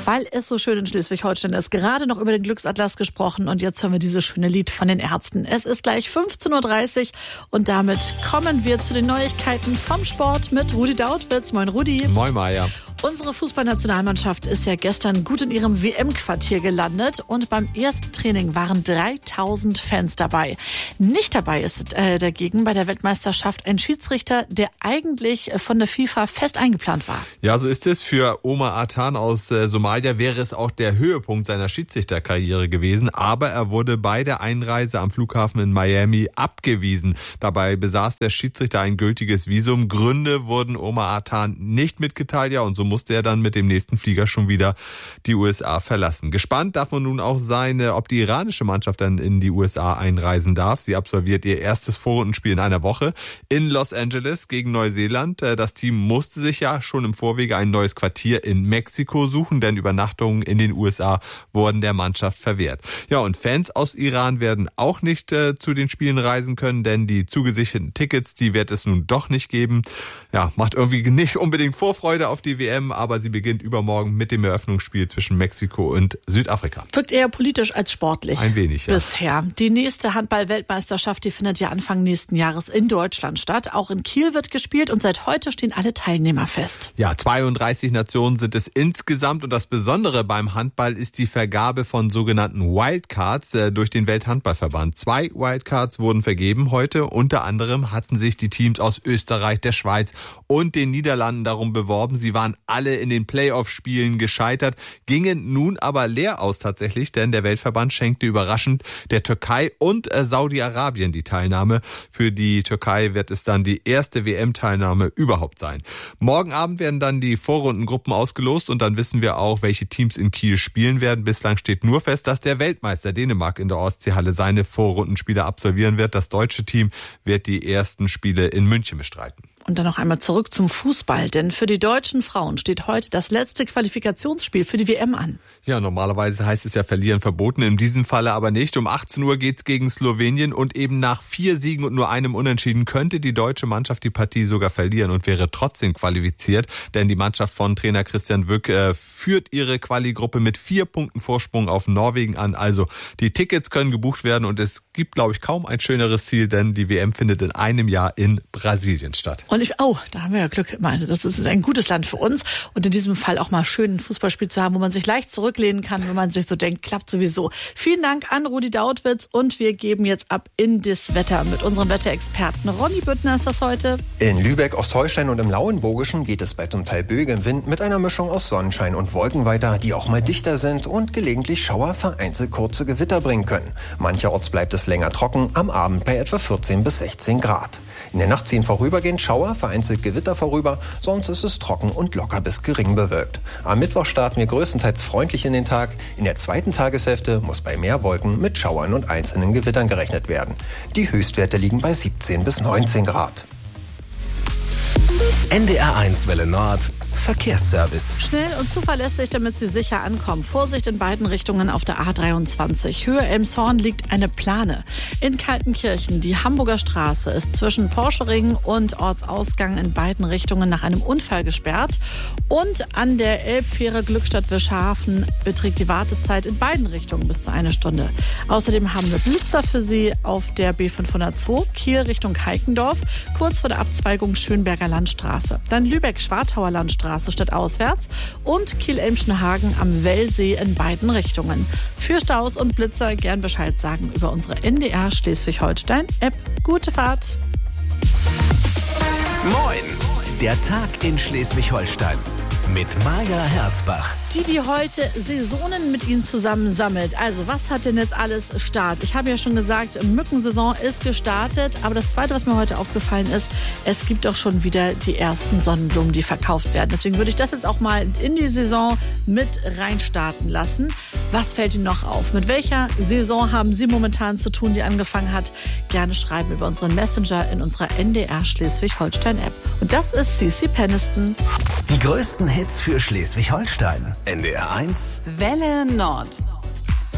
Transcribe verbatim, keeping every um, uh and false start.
Weil es so schön in Schleswig-Holstein ist. Gerade noch über den Glücksatlas gesprochen und jetzt hören wir dieses schöne Lied von den Ärzten. Es ist gleich fünfzehn Uhr dreißig und damit kommen wir zu den Neuigkeiten vom Sport mit Rudi Dautwitz. Moin Rudi. Moin Maja. Unsere Fußballnationalmannschaft ist ja gestern gut in ihrem W M-Quartier gelandet und beim ersten Training waren dreitausend Fans dabei. Nicht dabei ist äh, dagegen bei der Weltmeisterschaft ein Schiedsrichter, der eigentlich von der FIFA fest eingeplant war. Ja, so ist es. Für Omar Atan aus äh, Somalia wäre es auch der Höhepunkt seiner Schiedsrichterkarriere gewesen, aber er wurde bei der Einreise am Flughafen in Miami abgewiesen. Dabei besaß der Schiedsrichter ein gültiges Visum. Gründe wurden Omar Atan nicht mitgeteilt, ja, und so musste er dann mit dem nächsten Flieger schon wieder die U S A verlassen. Gespannt darf man nun auch sein, ob die iranische Mannschaft dann in die U S A einreisen darf. Sie absolviert ihr erstes Vorrundenspiel in einer Woche in Los Angeles gegen Neuseeland. Das Team musste sich ja schon im Vorwege ein neues Quartier in Mexiko suchen, denn Übernachtungen in den U S A wurden der Mannschaft verwehrt. Ja, und Fans aus Iran werden auch nicht äh, zu den Spielen reisen können, denn die zugesicherten Tickets, die wird es nun doch nicht geben. Ja, macht irgendwie nicht unbedingt Vorfreude auf die W M, aber sie beginnt übermorgen mit dem Eröffnungsspiel zwischen Mexiko und Südafrika. Wirkt eher politisch als sportlich. Ein wenig, ja. Bisher. Die nächste Handball-Weltmeisterschaft, die findet ja Anfang nächsten Jahres in Deutschland statt. Auch in Kiel wird gespielt und seit heute stehen alle Teilnehmer fest. Ja, zweiunddreißig Nationen sind es insgesamt und das Besondere beim Handball ist die Vergabe von sogenannten Wildcards äh, durch den Welthandballverband. Zwei Wildcards wurden vergeben heute. Unter anderem hatten sich die Teams aus Österreich, der Schweiz und den Niederlanden darum beworben. Sie waren alle in den Playoff-Spielen gescheitert, gingen nun aber leer aus tatsächlich, denn der Weltverband schenkte überraschend der Türkei und äh, Saudi-Arabien die Teilnahme. Für die Türkei wird es dann die erste W M-Teilnahme überhaupt sein. Morgen Abend werden dann die Vorrundengruppen ausgelost und dann wissen wir auch, welche Teams in Kiel spielen werden. Bislang steht nur fest, dass der Weltmeister Dänemark in der Ostseehalle seine Vorrundenspiele absolvieren wird. Das deutsche Team wird die ersten Spiele in München bestreiten. Und dann noch einmal zurück zum Fußball, denn für die deutschen Frauen steht heute das letzte Qualifikationsspiel für die W M an. Ja, normalerweise heißt es ja verlieren verboten, in diesem Falle aber nicht. Um achtzehn Uhr geht's gegen Slowenien und eben nach vier Siegen und nur einem Unentschieden könnte die deutsche Mannschaft die Partie sogar verlieren und wäre trotzdem qualifiziert, denn die Mannschaft von Trainer Christian Wück äh, führt ihre Quali-Gruppe mit vier Punkten Vorsprung auf Norwegen an. Also die Tickets können gebucht werden und es gibt, glaube ich, kaum ein schöneres Ziel, denn die W M findet in einem Jahr in Brasilien statt. Und ich, oh, da haben wir ja Glück. Ich meine, das ist ein gutes Land für uns. Und in diesem Fall auch mal schön ein Fußballspiel zu haben, wo man sich leicht zurücklehnen kann, wenn man sich so denkt, klappt sowieso. Vielen Dank an Rudi Dautwitz und wir geben jetzt ab in das Wetter mit unserem Wetterexperten. Ronny Büttner ist das heute. In Lübeck, Ostholstein und im Lauenburgischen geht es bei zum Teil böigem Wind mit einer Mischung aus Sonnenschein und Wolken weiter, die auch mal dichter sind und gelegentlich Schauer vereinzelt kurze Gewitter bringen können. Mancherorts bleibt es länger trocken, am Abend bei etwa vierzehn bis sechzehn Grad. In der Nacht ziehen vorübergehend Schauer, vereinzelt Gewitter vorüber, sonst ist es trocken und locker bis gering bewölkt. Am Mittwoch starten wir größtenteils freundlich in den Tag. In der zweiten Tageshälfte muss bei mehr Wolken mit Schauern und einzelnen Gewittern gerechnet werden. Die Höchstwerte liegen bei siebzehn bis neunzehn Grad. N D R eins Welle Nord Verkehrsservice. Schnell und zuverlässig, damit Sie sicher ankommen. Vorsicht in beiden Richtungen auf der A dreiundzwanzig. Höhe Elmshorn liegt eine Plane. In Kaltenkirchen, die Hamburger Straße, ist zwischen Porschering und Ortsausgang in beiden Richtungen nach einem Unfall gesperrt. Und an der Elbfähre Glückstadt-Wischhafen beträgt die Wartezeit in beiden Richtungen bis zu eine Stunde. Außerdem haben wir Blitzer für Sie auf der B fünfhundertzwei, Kiel Richtung Heikendorf, kurz vor der Abzweigung Schönberger Landstraße. Dann Lübeck-Schwartauer Landstraße statt auswärts und Kiel-Elmschenhagen am Wellsee in beiden Richtungen. Für Staus und Blitzer gern Bescheid sagen über unsere N D R Schleswig-Holstein-App. Gute Fahrt! Moin! Der Tag in Schleswig-Holstein mit Maja Herzbach. Die, die heute Saisonen mit Ihnen zusammen sammelt. Also, was hat denn jetzt alles Start? Ich habe ja schon gesagt, Mückensaison ist gestartet. Aber das Zweite, was mir heute aufgefallen ist, es gibt doch schon wieder die ersten Sonnenblumen, die verkauft werden. Deswegen würde ich das jetzt auch mal in die Saison mit reinstarten lassen. Was fällt Ihnen noch auf? Mit welcher Saison haben Sie momentan zu tun, die angefangen hat? Gerne schreiben über unseren Messenger in unserer N D R Schleswig-Holstein-App. Und das ist Cici Penniston. Die größten Hits für Schleswig-Holstein. N D R eins Welle Nord.